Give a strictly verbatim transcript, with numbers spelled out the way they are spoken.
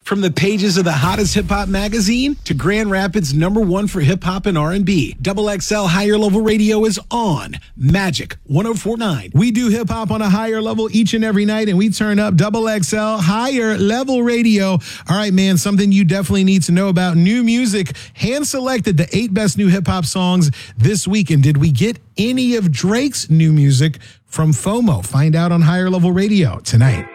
From the pages of the hottest hip-hop magazine to Grand Rapids number one for hip-hop and R and B, Double X L Higher Level Radio is on Magic one oh four point nine. We do hip-hop on a higher level each and every night, and we turn up Double X L Higher Level Radio. All right, man, something you definitely need to know about new music. Hand-selected the eight best new hip-hop songs this week. And did we get any of Drake's new music from FOMO? Find out on Higher Level Radio tonight.